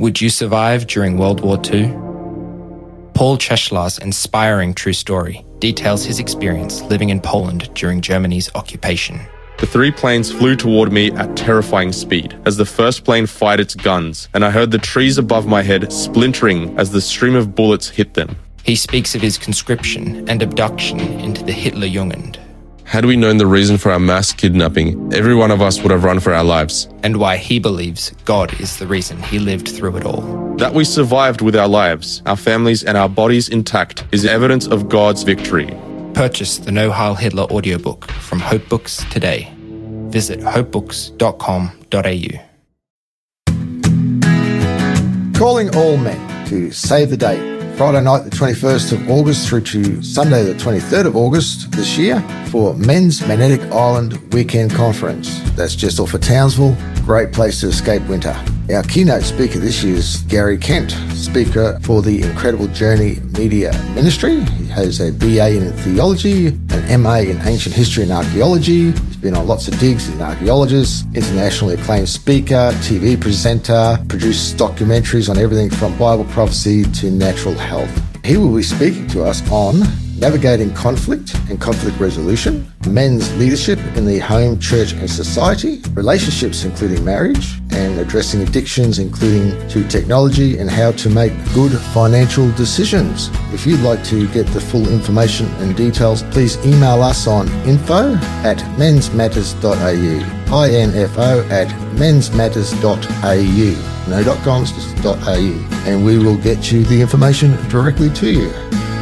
Would you survive during World War II? Paul Cheshlar's inspiring true story details his experience living in Poland during Germany's occupation. The 3 planes flew toward me at terrifying speed as the first plane fired its guns, and I heard the trees above my head splintering as the stream of bullets hit them. He speaks of his conscription and abduction into the Hitlerjugend. Had we known the reason for our mass kidnapping, every one of us would have run for our lives. And why he believes God is the reason he lived through it all. That we survived with our lives, our families, and our bodies intact is evidence of God's victory. Purchase the No Heil Hitler audiobook from Hope Books today. Visit hopebooks.com.au. Calling all men to save the date. Friday night, the 21st of August through to Sunday, the 23rd of August this year for Men's Magnetic Island Weekend Conference. That's just off of Townsville. Great place to escape winter. Our keynote speaker this year is Gary Kent, speaker for the Incredible Journey Media Ministry. He has a BA in theology, an MA in ancient history and archaeology. He's been on lots of digs as an archaeologist, internationally acclaimed speaker, TV presenter, produced documentaries on everything from Bible prophecy to natural health. He will be speaking to us on navigating conflict and conflict resolution, men's leadership in the home, church and society, relationships including marriage, and addressing addictions including to technology and how to make good financial decisions. If you'd like to get the full information and details, please email us on info@mensmatters.au, info@mensmatters.au. No .coms, just .au, and we will get you the information directly to you.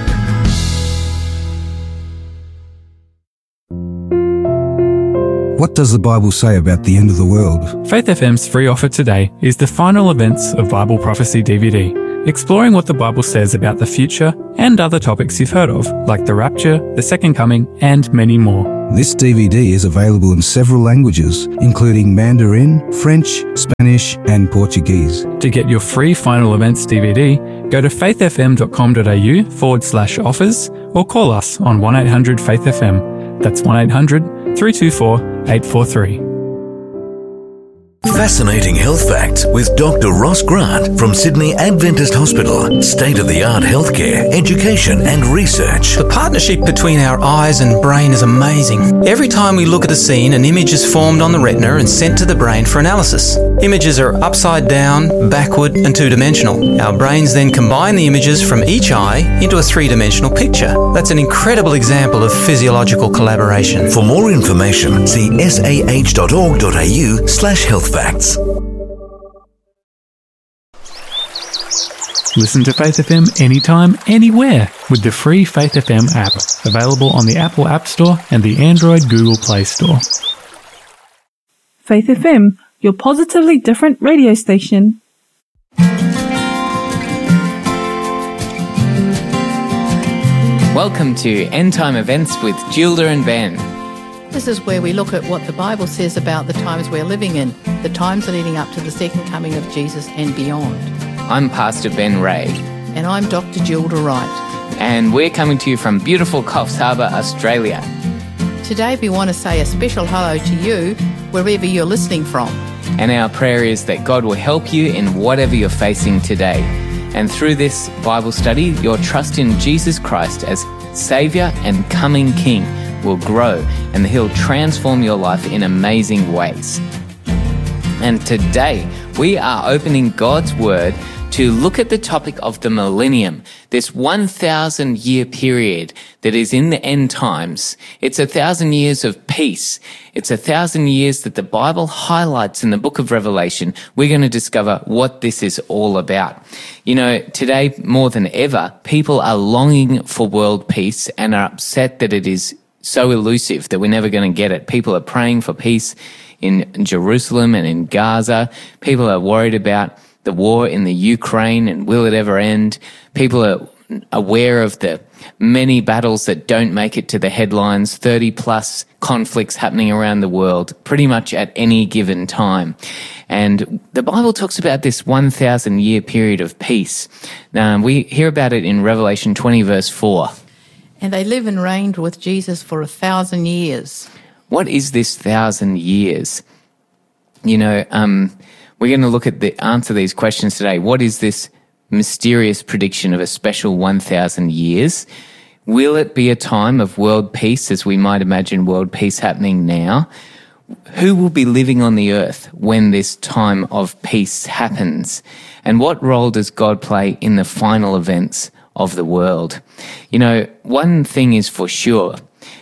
What does the Bible say about the end of the world? Faith FM's free offer today is the final events of Bible Prophecy DVD, exploring what the Bible says about the future and other topics you've heard of, like the rapture, the second coming, and many more. This DVD is available in several languages, including Mandarin, French, Spanish, and Portuguese. To get your free final events DVD, go to faithfm.com.au/offers or call us on 1-800-FAITH-FM. That's 1-800-324-843. Fascinating health facts with Dr. Ross Grant from Sydney Adventist Hospital. State-of-the-art healthcare, education and research. The partnership between our eyes and brain is amazing. Every time we look at a scene, an image is formed on the retina and sent to the brain for analysis. Images are upside down, backward and two-dimensional. Our brains then combine the images from each eye into a three-dimensional picture. That's an incredible example of physiological collaboration. For more information, see sah.org.au/health facts. Listen to Faith FM anytime, anywhere with the free Faith FM app, available on the Apple App Store and the Android Google Play Store. Faith FM, your positively different radio station. Welcome to End Time Events with Gilda and Ben. This is where we look at what the Bible says about the times we're living in, the times leading up to the second coming of Jesus and beyond. I'm Pastor Ben Ray. And I'm Dr. Gilda Wright. And we're coming to you from beautiful Coffs Harbour, Australia. Today we want to say a special hello to you, wherever you're listening from. And our prayer is that God will help you in whatever you're facing today. And through this Bible study, your trust in Jesus Christ as Saviour and coming King will grow, and He'll transform your life in amazing ways. And today, we are opening God's Word to look at the topic of the millennium, this 1,000-year period that is in the end times. It's 1,000 years of peace. It's 1,000 years that the Bible highlights in the book of Revelation. We're going to discover what this is all about. You know, today, more than ever, people are longing for world peace and are upset that it is so elusive that we're never going to get it. People are praying for peace in Jerusalem and in Gaza. People are worried about the war in the Ukraine and will it ever end? People are aware of the many battles that don't make it to the headlines, 30 plus conflicts happening around the world, pretty much at any given time. And the Bible talks about this 1,000-year period of peace. Now, we hear about it in Revelation 20 verse 4. And they live and reigned with Jesus for 1,000 years. What is this 1,000 years? You know, We're going to look at answer these questions today. What is this mysterious prediction of a special 1,000 years? Will it be a time of world peace, as we might imagine world peace happening now? Who will be living on the earth when this time of peace happens? And what role does God play in the final events of the world? You know, one thing is for sure.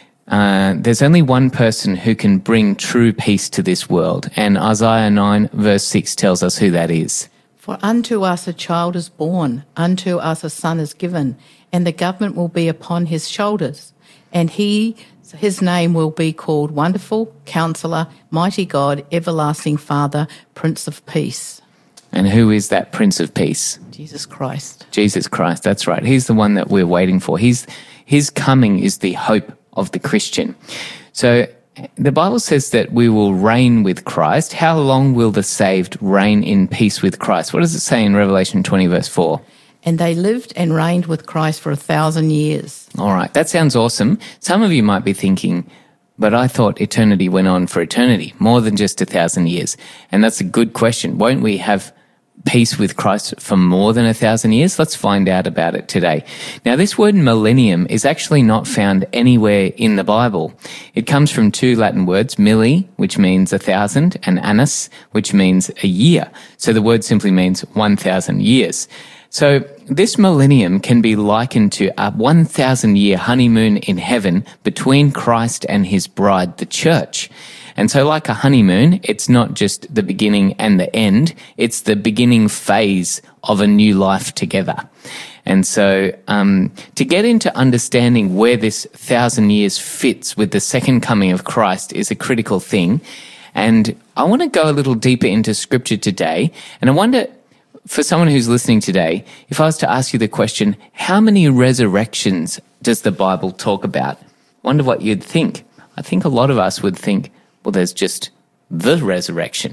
There's only one person who can bring true peace to this world. And Isaiah 9 verse 6 tells us who that is. For unto us a child is born, unto us a son is given, and the government will be upon his shoulders. And his name will be called Wonderful, Counselor, Mighty God, Everlasting Father, Prince of Peace. And who is that Prince of Peace? Jesus Christ. Jesus Christ, that's right. He's the one that we're waiting for. His coming is the hope of the Christian. So the Bible says that we will reign with Christ. How long will the saved reign in peace with Christ? What does it say in Revelation 20 verse 4? And they lived and reigned with Christ for 1,000 years. All right, that sounds awesome. Some of you might be thinking, but I thought eternity went on for eternity, more than just 1,000 years. And that's a good question. Won't we have peace with Christ for more than 1,000 years? Let's find out about it today. Now, this word millennium is actually not found anywhere in the Bible. It comes from two Latin words, milli, which means 1,000, and annus, which means a year. So the word simply means 1,000 years. So this millennium can be likened to a 1,000-year honeymoon in heaven between Christ and his bride, the church. And so like a honeymoon, it's not just the beginning and the end, it's the beginning phase of a new life together. And so to get into understanding where this 1,000 years fits with the second coming of Christ is a critical thing. And I want to go a little deeper into Scripture today. And I wonder, for someone who's listening today, if I was to ask you the question, how many resurrections does the Bible talk about? I wonder what you'd think. I think a lot of us would think, well, there's just the resurrection.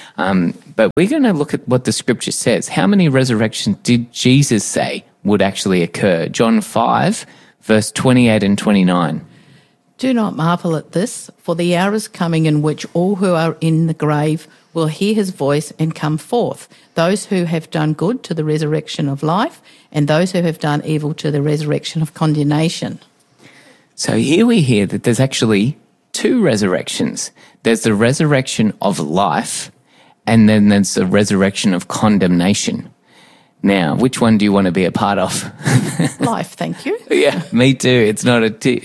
But we're going to look at what the Scripture says. How many resurrections did Jesus say would actually occur? John 5, verse 28 and 29. Do not marvel at this, for the hour is coming in which all who are in the grave will hear his voice and come forth, those who have done good to the resurrection of life, and those who have done evil to the resurrection of condemnation. So here we hear that there's actually two resurrections. There's the resurrection of life, and then there's the resurrection of condemnation. Now, which one do you want to be a part of? Life, thank you. Yeah, me too. It's not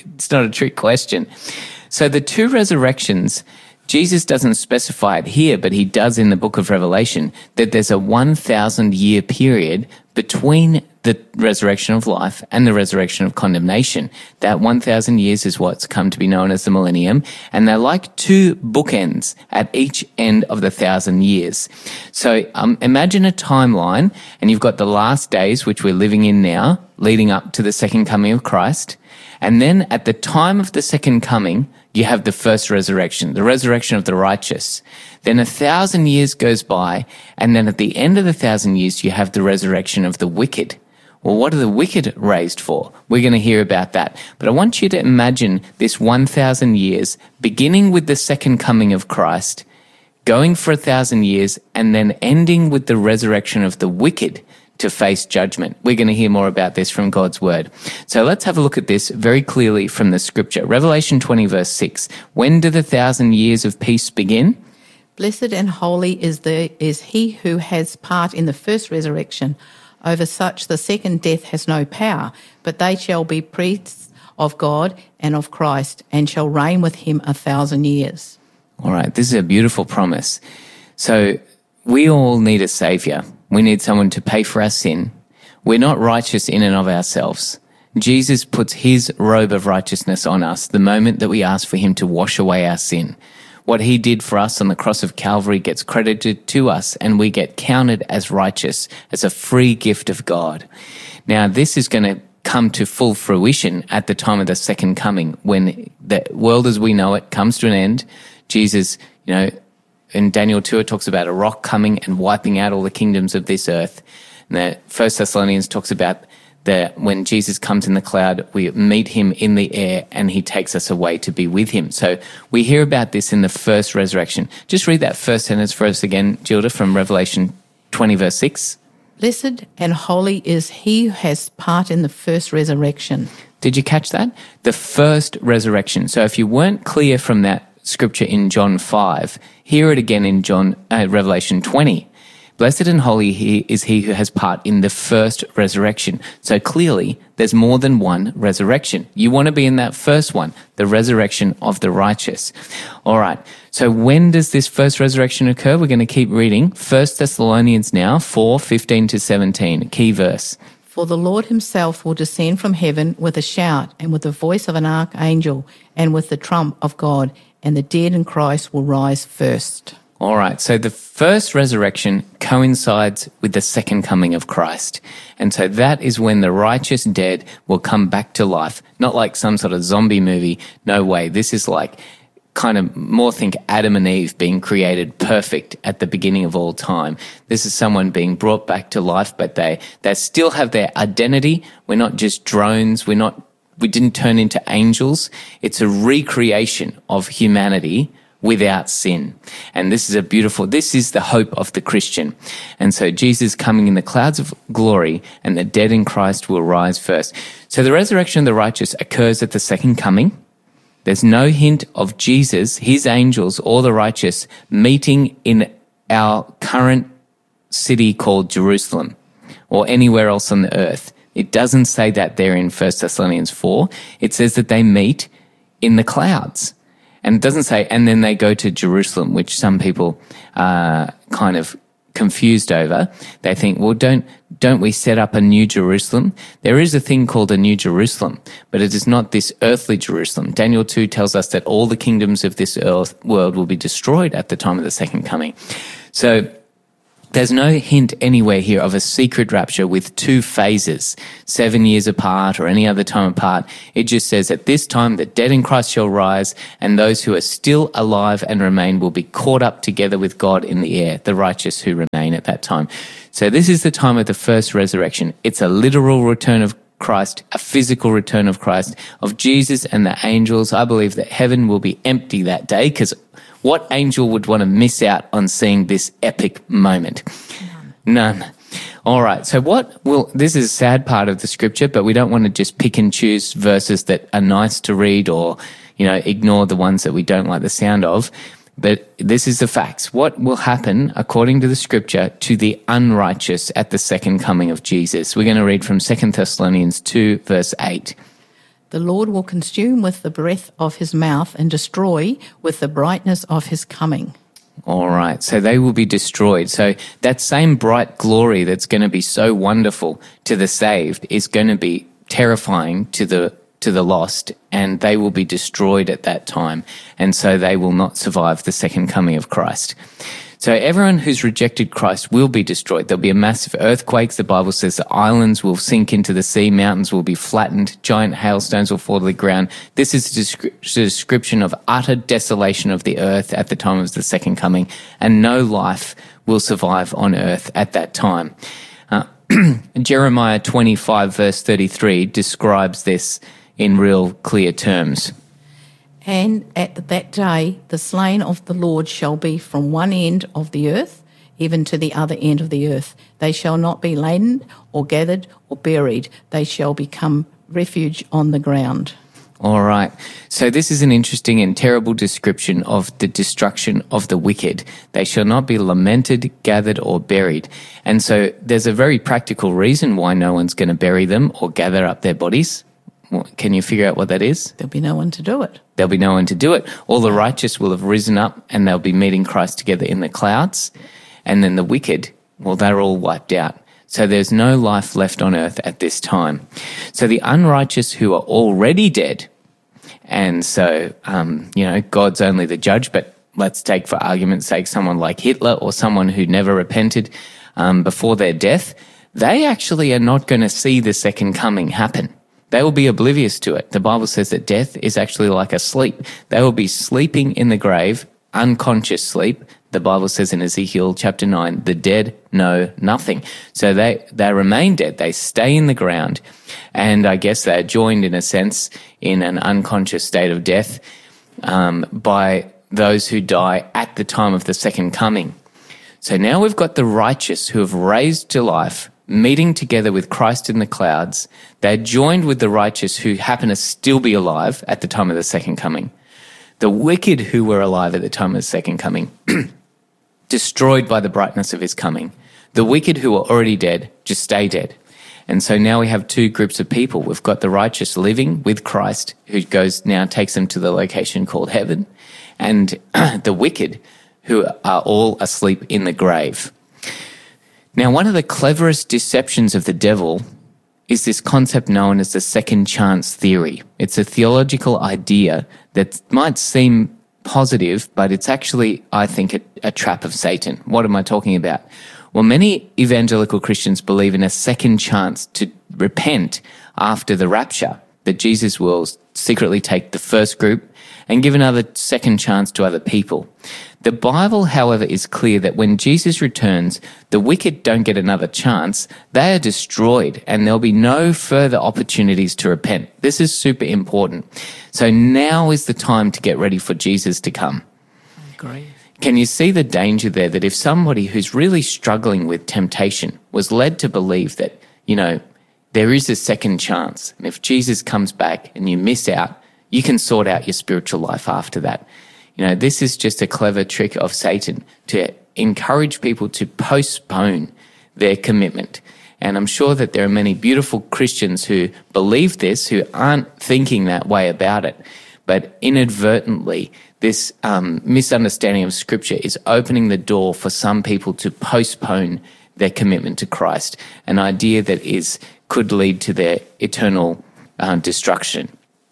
a trick question. So the two resurrections, Jesus doesn't specify it here, but he does in the book of Revelation, that there's a 1,000-year period between the resurrection of life and the resurrection of condemnation. That 1,000 years is what's come to be known as the millennium, and they're like two bookends at each end of the 1,000 years. So imagine a timeline, and you've got the last days, which we're living in now, leading up to the second coming of Christ, and then at the time of the second coming, you have the first resurrection, the resurrection of the righteous. Then 1,000 years goes by, and then at the end of the 1,000 years, you have the resurrection of the wicked. Well, what are the wicked raised for? We're going to hear about that. But I want you to imagine this 1,000 years, beginning with the second coming of Christ, going for 1,000 years, and then ending with the resurrection of the wicked to face judgment. We're going to hear more about this from God's word. So let's have a look at this very clearly from the Scripture. Revelation 20 verse 6. When do the 1,000 years of peace begin? Blessed and holy is he who has part in the first resurrection. Over such the second death has no power, but they shall be priests of God and of Christ, and shall reign with him 1,000 years. All right, this is a beautiful promise. So we all need a saviour. We need someone to pay for our sin. We're not righteous in and of ourselves. Jesus puts his robe of righteousness on us the moment that we ask for him to wash away our sin. What he did for us on the cross of Calvary gets credited to us, and we get counted as righteous, as a free gift of God. Now, this is going to come to full fruition at the time of the second coming, when the world as we know it comes to an end. Jesus, in Daniel 2, it talks about a rock coming and wiping out all the kingdoms of this earth. And the 1 Thessalonians talks about that when Jesus comes in the cloud, we meet him in the air and he takes us away to be with him. So we hear about this in the first resurrection. Just read that first sentence for us again, Gilda, from Revelation 20, verse 6. Blessed and holy is he who has part in the first resurrection. Did you catch that? The first resurrection. So if you weren't clear from that scripture in John 5, hear it again in Revelation 20. Blessed and holy is he who has part in the first resurrection. So clearly, there's more than one resurrection. You want to be in that first one, the resurrection of the righteous. All right. So when does this first resurrection occur? We're going to keep reading 1 Thessalonians now, 4:15 to 17, key verse. For the Lord himself will descend from heaven with a shout and with the voice of an archangel and with the trump of God, and the dead in Christ will rise first. All right, so the first resurrection coincides with the second coming of Christ. And so that is when the righteous dead will come back to life. Not like some sort of zombie movie. No way. This is like kind of more think Adam and Eve being created perfect at the beginning of all time. This is someone being brought back to life, but they still have their identity. We're not just drones. We didn't turn into angels. It's a recreation of humanity without sin. And this is this is the hope of the Christian. And so Jesus coming in the clouds of glory, and the dead in Christ will rise first. So the resurrection of the righteous occurs at the second coming. There's no hint of Jesus, his angels, or the righteous meeting in our current city called Jerusalem or anywhere else on the earth. It doesn't say that there in 1 Thessalonians 4. It says that they meet in the clouds. And it doesn't say, and then they go to Jerusalem, which some people are kind of confused over. They think, well, don't we set up a new Jerusalem? There is a thing called a new Jerusalem, but it is not this earthly Jerusalem. Daniel 2 tells us that all the kingdoms of this world will be destroyed at the time of the second coming. So there's no hint anywhere here of a secret rapture with two phases, 7 years apart or any other time apart. It just says at this time the dead in Christ shall rise, and those who are still alive and remain will be caught up together with God in the air, the righteous who remain at that time. So this is the time of the first resurrection. It's a literal return of Christ, a physical return of Christ, of Jesus and the angels. I believe that heaven will be empty that day, because what angel would want to miss out on seeing this epic moment? None. All right. So this is a sad part of the scripture, but we don't want to just pick and choose verses that are nice to read or, ignore the ones that we don't like the sound of. But this is the facts. What will happen, according to the scripture, to the unrighteous at the second coming of Jesus? We're going to read from 2 Thessalonians 2, verse 8. The Lord will consume with the breath of his mouth and destroy with the brightness of his coming. All right, so they will be destroyed. So that same bright glory that's going to be so wonderful to the saved is going to be terrifying to the lost, and they will be destroyed at that time. And so they will not survive the second coming of Christ. So everyone who's rejected Christ will be destroyed. There'll be a massive earthquakes. The Bible says the islands will sink into the sea, mountains will be flattened, giant hailstones will fall to the ground. This is a description of utter desolation of the earth at the time of the second coming, and no life will survive on earth at that time. Jeremiah 25 verse 33 describes this in real clear terms. And at that day, the slain of the Lord shall be from one end of the earth, even to the other end of the earth. They shall not be laden or gathered or buried. They shall become refuge on the ground. All right. So this is an interesting and terrible description of the destruction of the wicked. They shall not be lamented, gathered, or buried. And so there's a very practical reason why no one's going to bury them or gather up their bodies. Can you figure out what that is? There'll be no one to do it. There'll be no one to do it. All the righteous will have risen up and they'll be meeting Christ together in the clouds. And then the wicked, well, they're all wiped out. So there's no life left on earth at this time. So the unrighteous who are already dead, and so, God's only the judge, but let's take for argument's sake someone like Hitler or someone who never repented before their death, they actually are not going to see the second coming happen. They will be oblivious to it. The Bible says that death is actually like a sleep. They will be sleeping in the grave unconscious sleep. The Bible says in Ezekiel chapter 9, the dead know nothing. So they remain dead. They stay in the ground. And I guess they're joined, in a sense, in an unconscious state of death by those who die at the time of the second coming. So now we've got the righteous who have raised to life, meeting together with Christ in the clouds. They're joined with the righteous who happen to still be alive at the time of the second coming. The wicked who were alive at the time of the second coming, destroyed by the brightness of his coming. The wicked who are already dead just stay dead. And so now we have two groups of people. We've got the righteous living with Christ, who takes them to the location called heaven, and the wicked who are all asleep in the grave. Now, one of the cleverest deceptions of the devil is this concept known as the second chance theory. It's a theological idea that might seem positive, but it's actually, I think, a trap of Satan. What am I talking about? Well, many evangelical Christians believe in a second chance to repent after the rapture, that Jesus will secretly take the first group and give another second chance to other people. The Bible, however, is clear that when Jesus returns, the wicked don't get another chance. They are destroyed, and there'll be no further opportunities to repent. This is super important. So now is the time to get ready for Jesus to come. I agree. Can you see the danger there, that if somebody who's really struggling with temptation was led to believe that, there is a second chance, and if Jesus comes back and you miss out, you can sort out your spiritual life after that. This is just a clever trick of Satan to encourage people to postpone their commitment. And I'm sure that there are many beautiful Christians who believe this, who aren't thinking that way about it. But inadvertently, this misunderstanding of Scripture is opening the door for some people to postpone their commitment to Christ, an idea that could lead to their eternal destruction.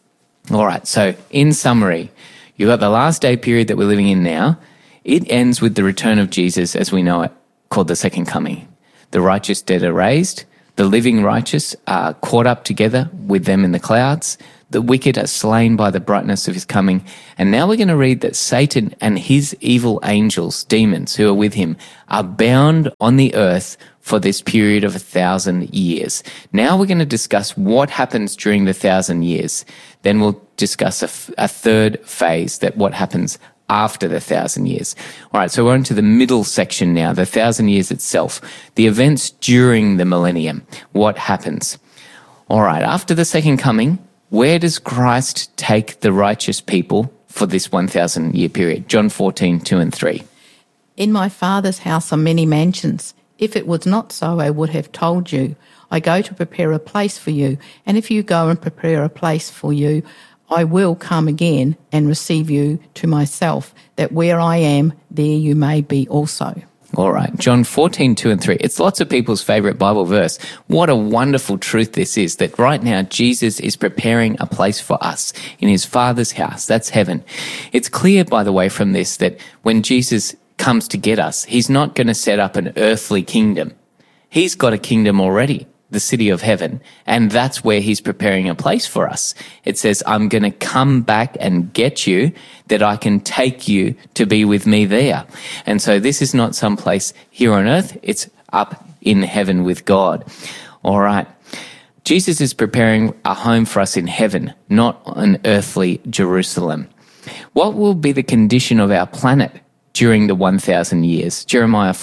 All right, so in summary, you've got the last day period that we're living in now. It ends with the return of Jesus as we know it, called the second coming. The righteous dead are raised. The living righteous are caught up together with them in the clouds. The wicked are slain by the brightness of his coming. And now we're going to read that Satan and his evil angels, demons who are with him, are bound on the earth for this period of 1,000 years. Now we're going to discuss what happens during the 1,000 years. Then we'll discuss a third phase, that what happens after the 1,000 years. All right, so we're into the middle section now, the 1,000 years itself, the events during the millennium. What happens? All right, after the second coming, where does Christ take the righteous people for this 1,000-year period? John 14:2-3. In my Father's house are many mansions. If it was not so, I would have told you. I go to prepare a place for you, and if you go and prepare a place for you, I will come again and receive you to myself, that where I am, there you may be also. All right, John 14:2-3. It's lots of people's favourite Bible verse. What a wonderful truth this is, that right now Jesus is preparing a place for us in his Father's house. That's heaven. It's clear, by the way, from this that when Jesus comes to get us, he's not going to set up an earthly kingdom. He's got a kingdom already, the city of heaven, and that's where he's preparing a place for us. It says, I'm going to come back and get you, that I can take you to be with me there. And so this is not some place here on earth, it's up in heaven with God. All right. Jesus is preparing a home for us in heaven, not an earthly Jerusalem. What will be the condition of our planet during the 1,000 years? Jeremiah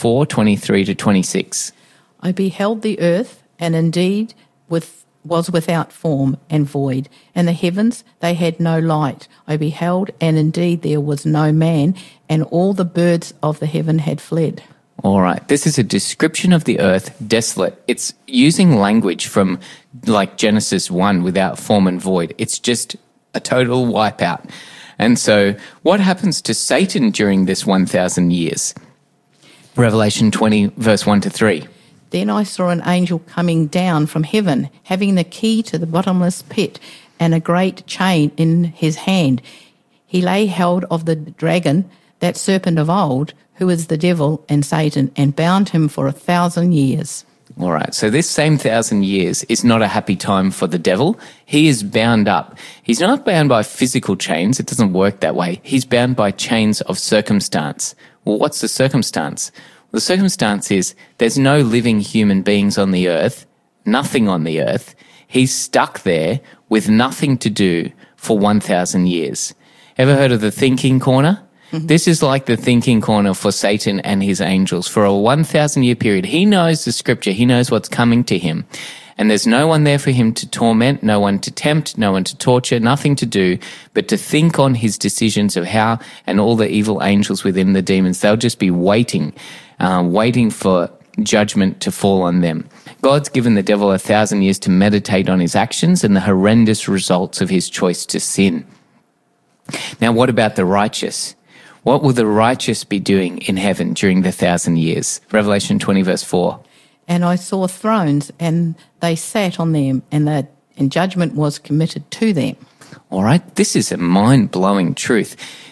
4:23-26. I beheld the earth, and indeed was without form and void, and the heavens, they had no light. I beheld, and indeed there was no man, and all the birds of the heaven had fled. All right, this is a description of the earth desolate. It's using language from like Genesis 1, without form and void. It's just a total wipeout. And so what happens to Satan during this 1,000 years? Revelation 20, verse 1-3. Then I saw an angel coming down from heaven, having the key to the bottomless pit and a great chain in his hand. He lay held of the dragon, that serpent of old, who is the devil and Satan, and bound him for 1,000 years. All right, so this same 1,000 years is not a happy time for the devil. He is bound up. He's not bound by physical chains. It doesn't work that way. He's bound by chains of circumstance. Well, what's the circumstance? Well, the circumstance is there's no living human beings on the earth, nothing on the earth. He's stuck there with nothing to do for 1,000 years. Ever heard of the thinking corner? This is like the thinking corner for Satan and his angels. For a 1,000-year period, he knows the scripture. He knows what's coming to him. And there's no one there for him to torment, no one to tempt, no one to torture, nothing to do but to think on his decisions of how, and all the evil angels within the demons, they'll just be waiting for judgment to fall on them. God's given the devil 1,000 years to meditate on his actions and the horrendous results of his choice to sin. Now, what about the righteous? What will the righteous be doing in heaven during the 1,000 years? Revelation 20 verse 4. And I saw thrones, and they sat on them, and judgment was committed to them. All right, this is a mind-blowing truth.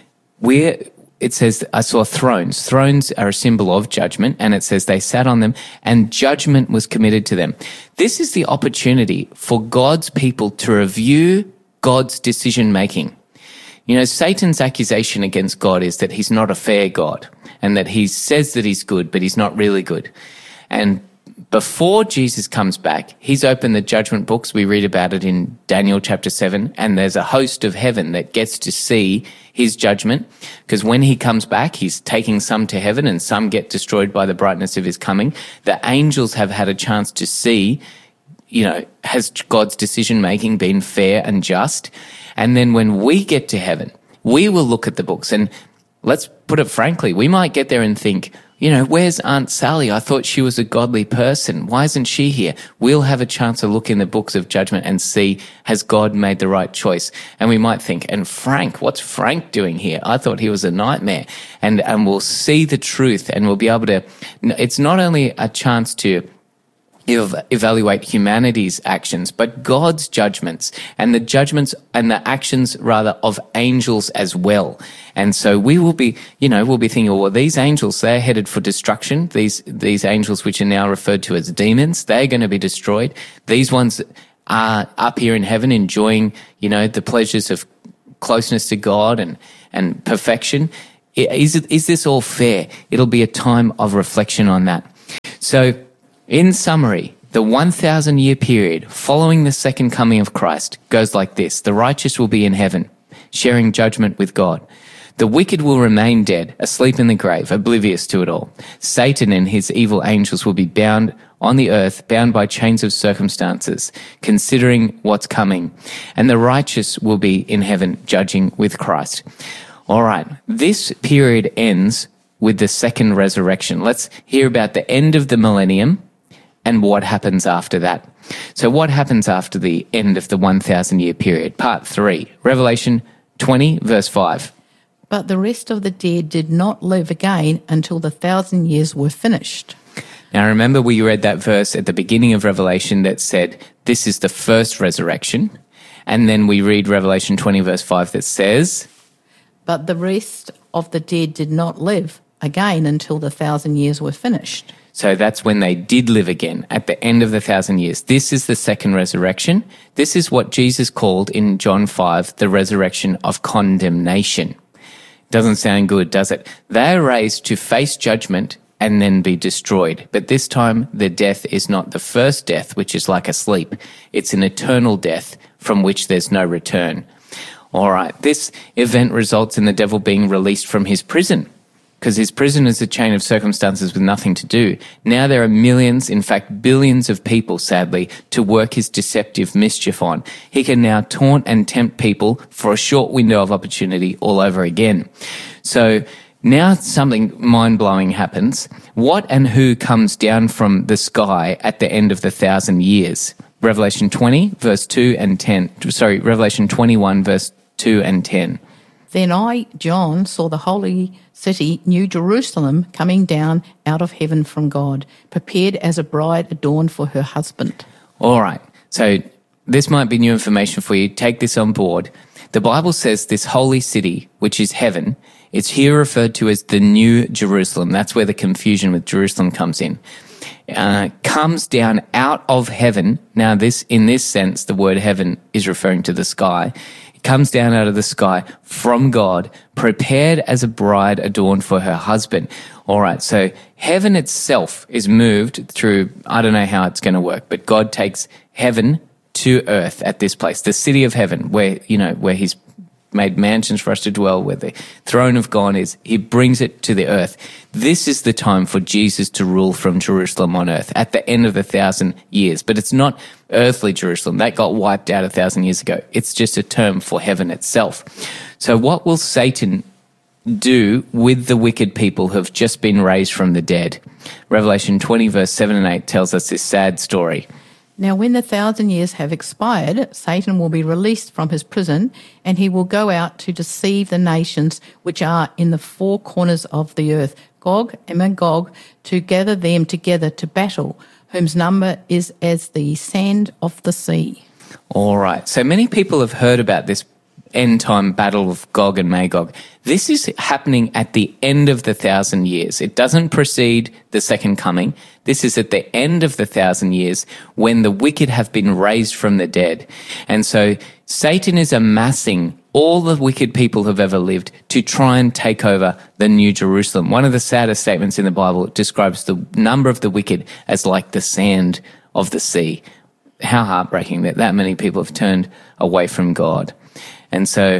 It says, I saw thrones. Thrones are a symbol of judgment, and it says they sat on them, and judgment was committed to them. This is the opportunity for God's people to review God's decision-making. You know, Satan's accusation against God is that he's not a fair God and that he says that he's good, but he's not really good. And before Jesus comes back, he's opened the judgment books. We read about it in Daniel chapter 7, and there's a host of heaven that gets to see his judgment, because when he comes back, he's taking some to heaven and some get destroyed by the brightness of his coming. The angels have had a chance to see, you know, has God's decision-making been fair and just? And then when we get to heaven, we will look at the books, and let's put it frankly, we might get there and think, you know, where's Aunt Sally? I thought she was a godly person. Why isn't she here? We'll have a chance to look in the books of judgment and see, has God made the right choice? And we might think, and Frank, what's Frank doing here? I thought he was a nightmare. And we'll see the truth, and we'll be able to, it's not only a chance to evaluate humanity's actions, but God's judgments and the judgments and the actions rather of angels as well. And so we will be, you know, we'll be thinking, well, these angels, they're headed for destruction. These angels, which are now referred to as demons, they're going to be destroyed. These ones are up here in heaven enjoying, you know, the pleasures of closeness to God and perfection. Is this all fair? It'll be a time of reflection on that. So, in summary, the 1,000-year period following the second coming of Christ goes like this. The righteous will be in heaven, sharing judgment with God. The wicked will remain dead, asleep in the grave, oblivious to it all. Satan and his evil angels will be bound on the earth, bound by chains of circumstances, considering what's coming. And the righteous will be in heaven, judging with Christ. All right, this period ends with the second resurrection. Let's hear about the end of the millennium and what happens after that. So what happens after the end of the 1,000-year period? Part 3, Revelation 20, verse 5. But the rest of the dead did not live again until the 1,000 years were finished. Now remember, we read that verse at the beginning of Revelation that said, this is the first resurrection. And then we read Revelation 20, verse 5 that says, but the rest of the dead did not live again until the 1,000 years were finished. So that's when they did live again, at the end of the 1,000 years. This is the second resurrection. This is what Jesus called in John 5, the resurrection of condemnation. Doesn't sound good, does it? They are raised to face judgment and then be destroyed. But this time, the death is not the first death, which is like a sleep. It's an eternal death from which there's no return. All right, this event results in the devil being released from his prison, because his prison is a chain of circumstances with nothing to do. Now there are millions, in fact billions of people, sadly, to work his deceptive mischief on. He can now taunt and tempt people for a short window of opportunity all over again. So now something mind-blowing happens. What and who comes down from the sky at the end of the 1,000 years? Revelation 20, verse 2 and 10. Sorry, Revelation 21, verse 2 and 10. Then I, John, saw the holy city, New Jerusalem, coming down out of heaven from God, prepared as a bride adorned for her husband. All right. So this might be new information for you. Take this on board. The Bible says this holy city, which is heaven, it's here referred to as the New Jerusalem. That's where the confusion with Jerusalem comes in. comes down out of heaven. Now, in this sense, the word heaven is referring to the sky. It comes down out of the sky from God, prepared as a bride adorned for her husband. All right, so heaven itself is moved through, I don't know how it's going to work, but God takes heaven to earth at this place, the city of heaven, where he's made mansions for us to dwell, where the throne of God is. He brings it to the earth. This is the time for Jesus to rule from Jerusalem on earth at the end of 1,000 years. But it's not earthly Jerusalem. That got wiped out 1,000 years ago. It's just a term for heaven itself. So what will Satan do with the wicked people who have just been raised from the dead? Revelation 20 verse 7 and 8 tells us this sad story. Now, when the 1,000 years have expired, Satan will be released from his prison, and he will go out to deceive the nations which are in the four corners of the earth, Gog and Magog, to gather them together to battle, whose number is as the sand of the sea. All right. So many people have heard about this end-time battle of Gog and Magog. This is happening at the end of the 1,000 years. It doesn't precede the second coming. This is at the end of the 1,000 years when the wicked have been raised from the dead. And so Satan is amassing all the wicked people who've ever lived to try and take over the New Jerusalem. One of the saddest statements in the Bible describes the number of the wicked as like the sand of the sea. How heartbreaking that many people have turned away from God. And so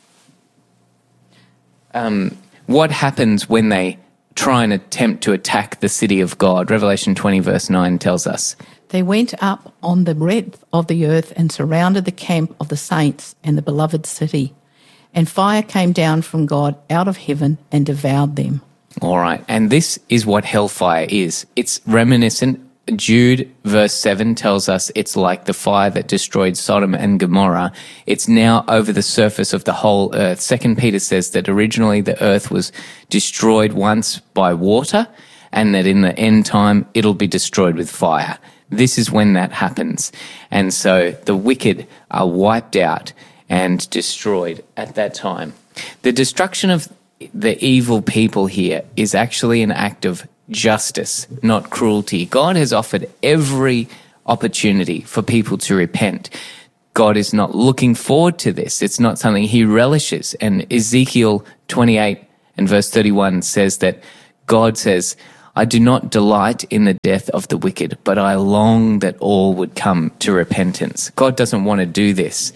what happens when they try and attempt to attack the city of God? Revelation 20 verse 9 tells us. They went up on the breadth of the earth and surrounded the camp of the saints and the beloved city. And fire came down from God out of heaven and devoured them. All right. And this is what hellfire is. It's reminiscent. Jude verse 7 tells us it's like the fire that destroyed Sodom and Gomorrah. It's now over the surface of the whole earth. 2 Peter says that originally the earth was destroyed once by water, and that in the end time it'll be destroyed with fire. This is when that happens. And so the wicked are wiped out and destroyed at that time. The destruction of the evil people here is actually an act of justice, not cruelty. God has offered every opportunity for people to repent. God is not looking forward to this. It's not something he relishes. And Ezekiel 28 and verse 31 says that God says, I do not delight in the death of the wicked, but I long that all would come to repentance. God doesn't want to do this.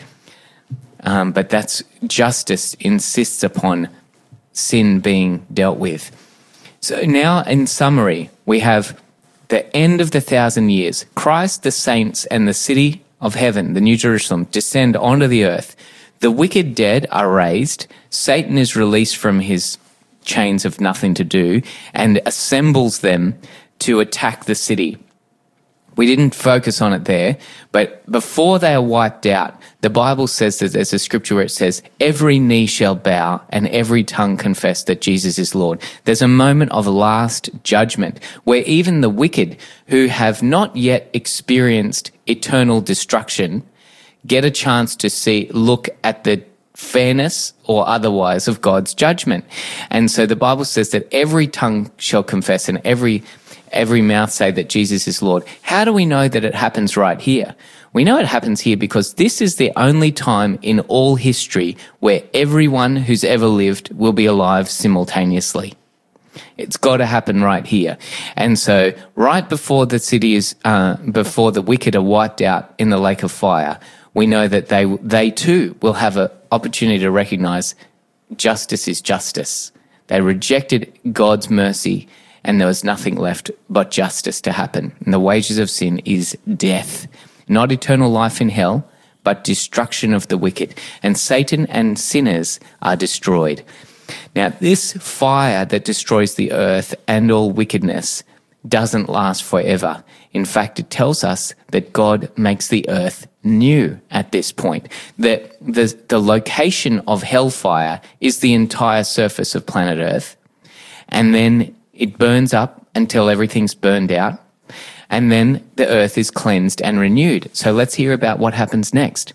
But that's justice insists upon sin being dealt with. So now, in summary, we have the end of the 1,000 years. Christ, the saints, and the city of heaven, the New Jerusalem, descend onto the earth. The wicked dead are raised. Satan is released from his chains of nothing to do and assembles them to attack the city. We didn't focus on it there, but before they are wiped out, the Bible says that there's a scripture where it says, every knee shall bow and every tongue confess that Jesus is Lord. There's a moment of last judgment where even the wicked who have not yet experienced eternal destruction get a chance to look at the fairness or otherwise of God's judgment. And so the Bible says that every tongue shall confess and every mouth say that Jesus is Lord. How do we know that it happens right here? We know it happens here because this is the only time in all history where everyone who's ever lived will be alive simultaneously. It's got to happen right here. And so right before the city is, before the wicked are wiped out in the lake of fire, we know that they too will have an opportunity to recognize justice is justice. They rejected God's mercy, and there was nothing left but justice to happen. And the wages of sin is death, not eternal life in hell, but destruction of the wicked. And Satan and sinners are destroyed. Now, this fire that destroys the earth and all wickedness doesn't last forever. In fact, it tells us that God makes the earth new at this point. That the location of hellfire is the entire surface of planet Earth. And then it burns up until everything's burned out. And then the earth is cleansed and renewed. So let's hear about what happens next.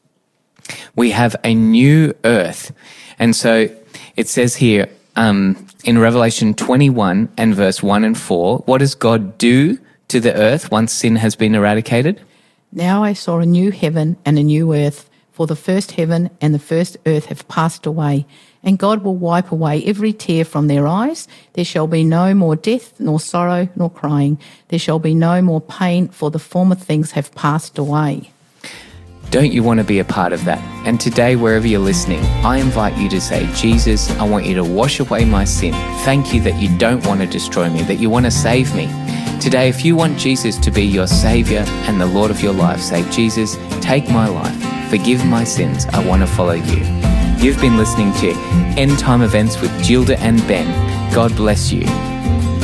We have a new earth. And so it says here in Revelation 21 and verse 1 and 4, what does God do to the earth once sin has been eradicated? Now I saw a new heaven and a new earth, for the first heaven and the first earth have passed away, and God will wipe away every tear from their eyes. There shall be no more death, nor sorrow, nor crying. There shall be no more pain, for the former things have passed away. Don't you want to be a part of that? And today, wherever you're listening, I invite you to say, Jesus, I want you to wash away my sin. Thank you that you don't want to destroy me, that you want to save me. Today, if you want Jesus to be your Saviour and the Lord of your life, say, Jesus, take my life, forgive my sins, I want to follow you. You've been listening to End Time Events with Gilda and Ben. God bless you.